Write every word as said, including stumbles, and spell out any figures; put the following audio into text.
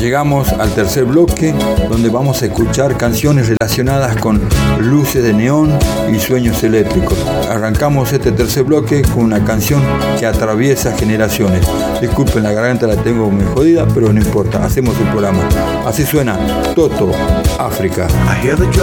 llegamos al tercer bloque, donde vamos a escuchar canciones relacionadas con luces de neón y sueños eléctricos. Arrancamos este tercer bloque con una canción que atraviesa generaciones. Disculpen, la garganta la tengo muy jodida, pero no importa, hacemos el programa. Así suena Toto, África.